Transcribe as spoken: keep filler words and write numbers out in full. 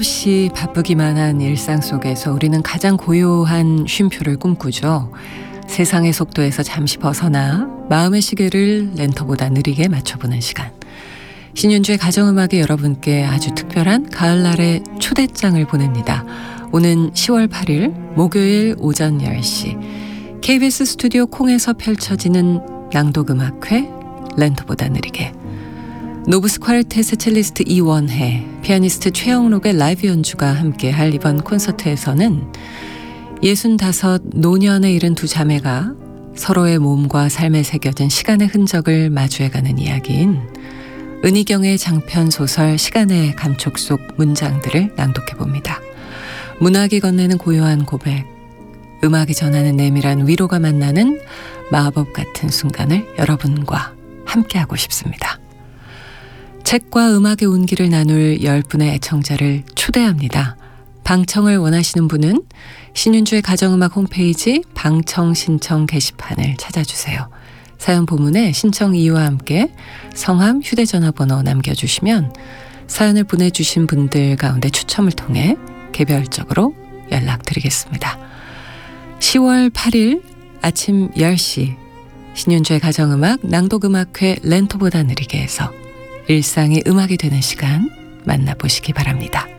없이 바쁘기만 한 일상 속에서 우리는 가장 고요한 쉼표를 꿈꾸죠. 세상의 속도에서 잠시 벗어나 마음의 시계를 렌터보다 느리게 맞춰보는 시간. 신윤주의 가정음악에 여러분께 아주 특별한 가을날의 초대장을 보냅니다. 오는 시월 팔일 목요일 오전 열 시 케이비에스 스튜디오 콩에서 펼쳐지는 낭독음악회 렌터보다 느리게. 노브스 콰르텟의 첼리스트 이원혜, 피아니스트 최영록의 라이브 연주가 함께할 이번 콘서트에서는 예순다섯 노년에 이른 두 자매가 서로의 몸과 삶에 새겨진 시간의 흔적을 마주해가는 이야기인 은희경의 장편 소설 시간의 감촉 속 문장들을 낭독해봅니다. 문학이 건네는 고요한 고백, 음악이 전하는 내밀한 위로가 만나는 마법 같은 순간을 여러분과 함께하고 싶습니다. 책과 음악의 온기를 나눌 열 분의 애청자를 초대합니다. 방청을 원하시는 분은 신윤주의 가정음악 홈페이지 방청 신청 게시판을 찾아주세요. 사연 보문에 신청 이유와 함께 성함, 휴대전화번호 남겨주시면 사연을 보내주신 분들 가운데 추첨을 통해 개별적으로 연락드리겠습니다. 시월 팔일 아침 열 시 신윤주의 가정음악 낭독음악회 렌터보다 느리게 해서 일상이 음악이 되는 시간 만나보시기 바랍니다.